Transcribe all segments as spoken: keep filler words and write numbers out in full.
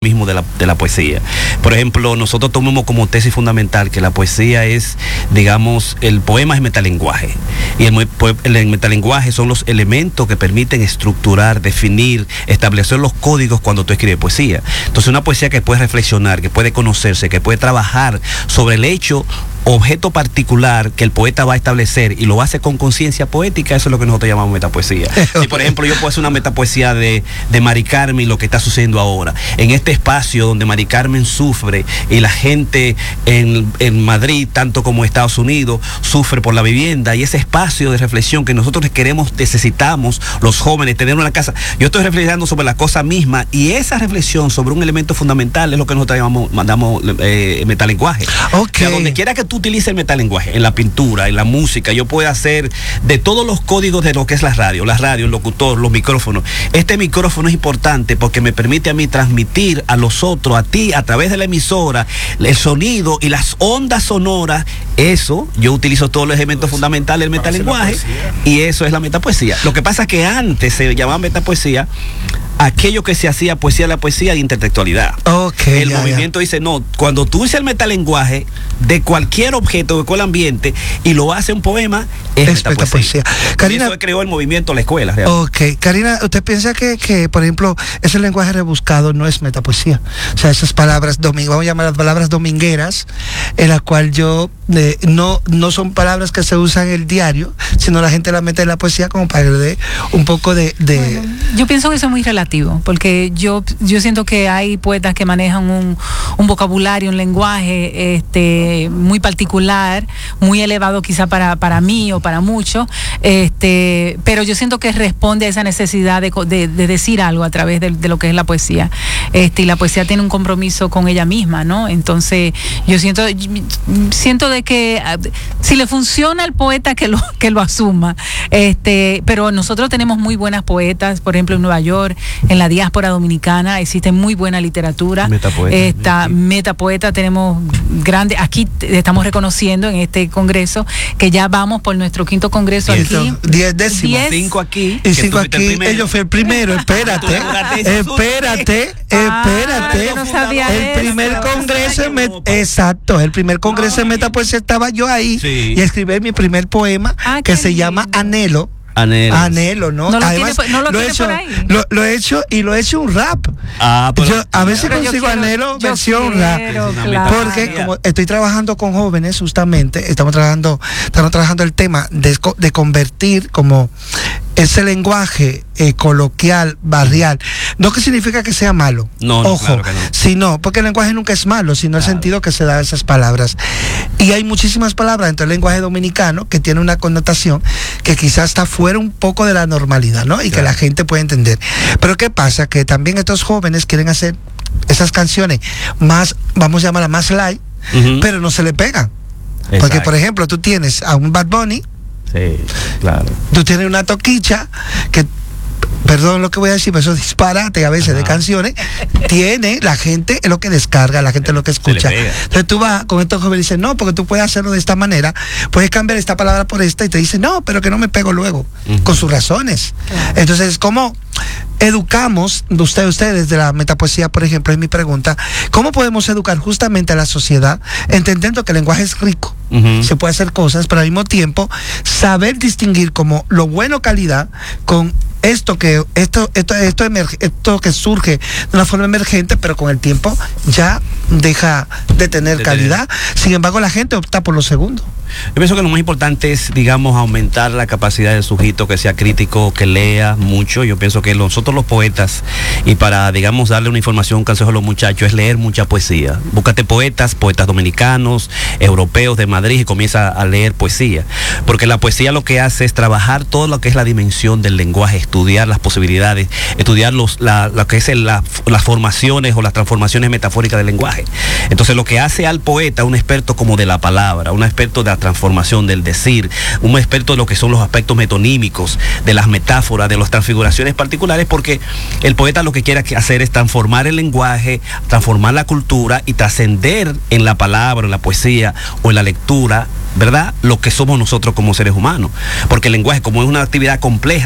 mismo de la, de la poesía. Por ejemplo, nosotros tomamos como tesis fundamental que la poesía es, digamos, el poema es metalenguaje. Y el, el metalenguaje son los elementos que permiten estructurar, definir, establecer los códigos cuando tú escribes poesía. Entonces, una poesía que puede reflexionar, que puede conocerse, que puede trabajar sobre el hecho, objeto particular que el poeta va a establecer y lo hace con conciencia poética, eso es lo que nosotros llamamos metapoesía. Si por ejemplo yo puedo hacer una metapoesía de, de Mari Carmen y lo que está sucediendo ahora, en este espacio donde Mari Carmen sufre y la gente en, en Madrid, tanto como Estados Unidos, sufre por la vivienda, y ese espacio de reflexión que nosotros queremos, necesitamos, los jóvenes, tener una casa. Yo estoy reflexionando sobre la cosa misma, y esa reflexión sobre un elemento fundamental es lo que nosotros llamamos, mandamos eh, metalenguaje. Okay. O sea, donde quiera que tú utilices el metalenguaje, en la pintura, en la música, yo puedo hacer de todos los códigos de lo que es la radio, la radio, el locutor, los micrófonos. Este micrófono es importante porque me permite a mí transmitir a los otros, a ti, a través de la emisora, el sonido y las ondas sonoras. Eso, yo utilizo todos los elementos fundamentales del metalenguaje, y eso es la metapoesía. Lo que pasa es que antes se llamaba metapoesía aquello que se hacía poesía, la poesía de intertextualidad. Okay, el ya, movimiento ya. dice, no, cuando tú usas el metalenguaje de cualquier objeto, de cualquier ambiente, y lo hace un poema, es, es metapoesía. Karina, y eso creó el movimiento, la escuela. Realmente. Ok, Karina, ¿usted piensa que, que, por ejemplo, ese lenguaje rebuscado no es metapoesía? O sea, esas palabras, vamos a llamar las palabras domingueras, en las cuales yo, eh, no, no son palabras que se usan en el diario, sino la gente las mete en la poesía como para que le dé un poco de... de... Bueno, yo pienso que eso es muy relativo, porque yo, yo siento que hay poetas que manejan un, un vocabulario, un lenguaje este, muy particular, muy elevado quizá para, para mí o para muchos, este, pero yo siento que responde a esa necesidad de, de, de decir algo a través de, de lo que es la poesía, este, y la poesía tiene un compromiso con ella misma, ¿no? Entonces yo siento, siento de que si le funciona al poeta, que lo, que lo asuma, este, pero nosotros tenemos muy buenas poetas, por ejemplo en Nueva York, en la diáspora dominicana existe muy buena literatura. Metapoeta. Esta sí. Metapoeta tenemos grandes, aquí estamos reconociendo en este congreso que ya vamos por nuestro quinto congreso diez, aquí. Diez décimos. Diez. Cinco aquí. Y cinco aquí. Ellos fue el primero, espérate. espérate, espérate. Ah, no sabía el eso. primer congreso en met, exacto, el primer congreso en Metapoesía estaba yo ahí, sí. Y escribí mi primer poema, ah, que se lindo. llama Anhelo. Anhelo. Anhelo, ¿no? No lo Además, tiene, no lo, lo, he hecho, lo, lo he hecho y lo he hecho un rap. Ah, pero, yo a veces pero consigo quiero, Anhelo versión quiero, rap. Claro. Porque como estoy trabajando con jóvenes, justamente, estamos trabajando, estamos trabajando el tema de, de convertir como ese lenguaje eh, coloquial, barrial. No que significa que sea malo, no, ojo, no, claro que no. Sino, porque el lenguaje nunca es malo, sino claro. El sentido que se da a esas palabras. Y hay muchísimas palabras dentro del lenguaje dominicano que tiene una connotación que quizás está fuera un poco de la normalidad, ¿no? Y claro. Que la gente puede entender. Pero ¿qué pasa? Que también estos jóvenes quieren hacer esas canciones más, vamos a llamarlas más light, uh-huh. Pero no se le pegan. Exacto. Porque, por ejemplo, tú tienes a un Bad Bunny. Sí, claro. Tú tienes una Toquicha que, perdón lo que voy a decir, pero eso es disparate a veces. Ajá. De canciones, tiene la gente es lo que descarga, la gente es lo que escucha. Entonces tú vas con estos jóvenes y dices, no, porque tú puedes hacerlo de esta manera, puedes cambiar esta palabra por esta, y te dice, no, pero que no me pego luego, uh-huh. Con sus razones. Claro. Entonces, ¿cómo educamos, usted, ustedes de la metapoesía, por ejemplo, es mi pregunta, cómo podemos educar justamente a la sociedad, entendiendo que el lenguaje es rico, uh-huh. Se puede hacer cosas, pero al mismo tiempo saber distinguir como lo bueno calidad con esto que esto esto esto, emerge, esto que surge de una forma emergente, pero con el tiempo ya deja de tener de calidad. Tener. Sin embargo, la gente opta por lo segundo. Yo pienso que lo más importante es, digamos, aumentar la capacidad del sujeto, que sea crítico, que lea mucho. Yo pienso que nosotros los poetas, y para, digamos, darle una información, un consejo a los muchachos, es leer mucha poesía. Búscate poetas, poetas dominicanos, europeos de Madrid, y comienza a leer poesía. Porque la poesía lo que hace es trabajar todo lo que es la dimensión del lenguaje, estudiar las posibilidades, estudiar los, la, lo que es el, la, las formaciones o las transformaciones metafóricas del lenguaje. Entonces, lo que hace al poeta un experto como de la palabra, un experto de la transformación del decir, un experto de lo que son los aspectos metonímicos, de las metáforas, de las transfiguraciones particulares, porque el poeta lo que quiere hacer es transformar el lenguaje, transformar la cultura y trascender en la palabra, en la poesía o en la lectura, ¿verdad?, lo que somos nosotros como seres humanos. Porque el lenguaje, como es una actividad compleja,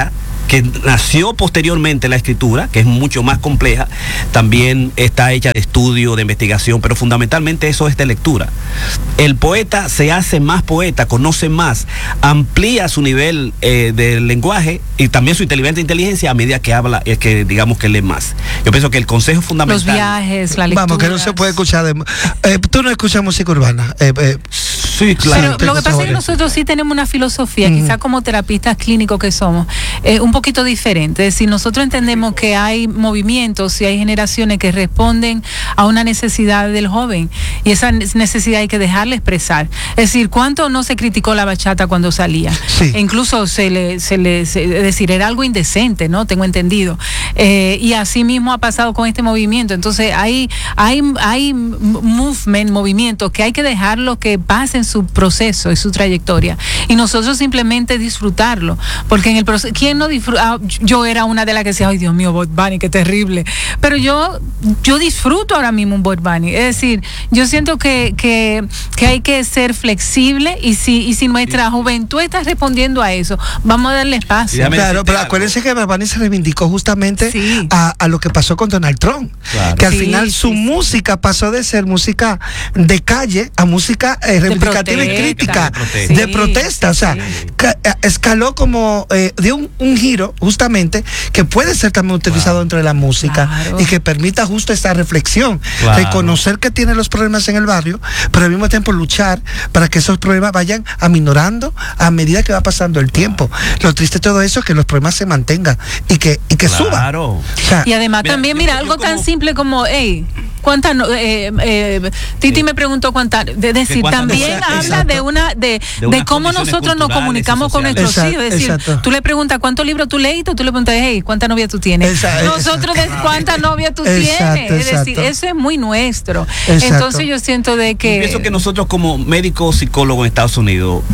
que nació posteriormente la escritura, que es mucho más compleja, también está hecha de estudio, de investigación, pero fundamentalmente eso es de lectura. El poeta se hace más poeta, conoce más, amplía su nivel eh, de lenguaje y también su inteligencia a medida que habla, es que digamos que lee más. Yo pienso que el consejo fundamental... Los viajes, la lectura. Vamos, que no se puede escuchar de... Eh, tú no escuchas música urbana. Eh, eh, sí, claro. Pero lo que pasa es que nosotros sí tenemos una filosofía, mm. quizá como terapistas clínicos que somos, eh, un poquito diferente. Es decir, nosotros entendemos que hay movimientos y hay generaciones que responden a una necesidad del joven y esa necesidad hay que dejarle expresar. Es decir, ¿cuánto no se criticó la bachata cuando salía? Sí. E incluso se le, se le se, es decir, era algo indecente, ¿no? Tengo entendido. Eh, y así mismo ha pasado con este movimiento. Entonces hay, hay, hay movement, movimientos que hay que dejarlo que pasen su proceso y su trayectoria. Y nosotros simplemente disfrutarlo. Porque en el proceso, ¿quién no disfruta? Yo era una de las que decía, ay Dios mío, Bad Bunny, qué terrible. Pero yo, yo disfruto ahora mismo un Bad Bunny. Es decir, yo siento que, que, que hay que ser flexible y si, y si nuestra juventud está respondiendo a eso, vamos a darle espacio. Claro, pero acuérdense que Bad Bunny se reivindicó justamente sí. a, a lo que pasó con Donald Trump. Claro. Que al sí, final su sí, música sí. pasó de ser música de calle a música eh, reivindicativa y crítica, de protesta. Sí, de protesta. O sea, sí. ca, escaló como, eh, dio un, un giro justamente que puede ser también utilizado claro. dentro de la música claro. y que permita justo esta reflexión, claro. reconocer que tiene los problemas en el barrio, pero al mismo tiempo luchar para que esos problemas vayan aminorando a medida que va pasando el tiempo. Claro. Lo triste de todo eso es que los problemas se mantengan y que, y que claro. suban. O sea, y además mira, también, mira, algo como... tan simple como, hey, ¿cuántas no, eh, eh, Titi eh, me preguntó cuántas, de decir, de también no, habla exacto. de una de, de, de cómo nosotros nos comunicamos con nuestros exacto, hijos. Es decir, exacto. tú le preguntas cuántos libros tú leíste, o tú le preguntas, hey, ¿cuántas novias tú tienes? Exacto. Nosotros de cuántas novias tú exacto, tienes. Es decir, eso es muy nuestro. Exacto. Entonces yo siento de que... Yo pienso que nosotros como médicos psicólogos en Estados Unidos